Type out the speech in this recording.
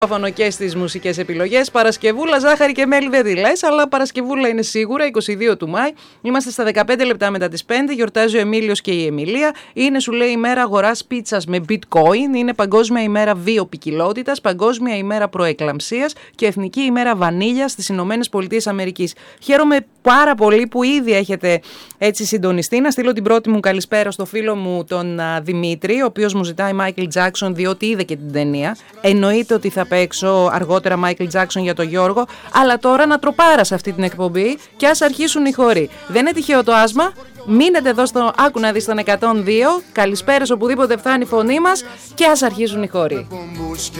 Και στις μουσικές επιλογές. Παρασκευούλα, ζάχαρη και μέλι δεν τη λες, αλλά Παρασκευούλα είναι σίγουρα, 22 του Μάη. Είμαστε στα 15 λεπτά μετά τις 5. Γιορτάζει ο Εμίλιος και η Εμιλία. Είναι, σου λέει, ημέρα αγοράς πίτσας με bitcoin. Είναι Παγκόσμια ημέρα βιοποικιλότητας, Παγκόσμια ημέρα προεκλαμψίας και Εθνική ημέρα βανίλιας στις Ηνωμένες Πολιτείες Αμερικής. Χαίρομαι πάρα πολύ που ήδη έχετε έτσι συντονιστεί. Να στείλω την πρώτη μου καλησπέρα στο φίλο μου τον Δημήτρη, ο οποίος μου ζητάει Michael Jackson, διότι είδε και την ταινία. Εννοείται ότι θα παίξω αργότερα Michael Jackson για τον Γιώργο, αλλά τώρα να τροπάρα σε αυτή την εκπομπή και ας αρχίσουν οι χοροί. Δεν είναι τυχαίο το άσμα. Μείνετε εδώ στο Άκου να δεις τον 102. Καλησπέρας οπουδήποτε φτάνει η φωνή μας και ας αρχίσουν οι χοροί.